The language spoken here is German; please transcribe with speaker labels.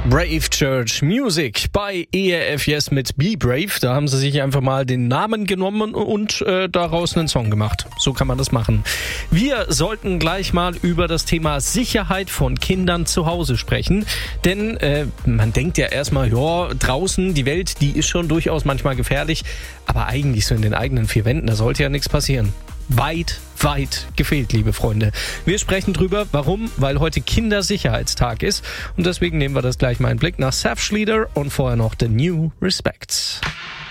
Speaker 1: Brave Church Music bei ERF Yes mit Be Brave. Da haben sie sich einfach mal den Namen genommen und daraus einen Song gemacht. So kann man das machen. Wir sollten gleich mal über das Thema Sicherheit von Kindern zu Hause sprechen. Denn man denkt ja erstmal, ja, draußen, die Welt, die ist schon durchaus manchmal gefährlich. Aber eigentlich so in den eigenen vier Wänden, da sollte ja nichts passieren. Weit gefehlt, liebe Freunde. Wir sprechen drüber, warum? Weil heute Kindersicherheitstag ist. Und deswegen nehmen wir das gleich mal einen Blick nach Seth Schlieder und vorher noch The New Respects.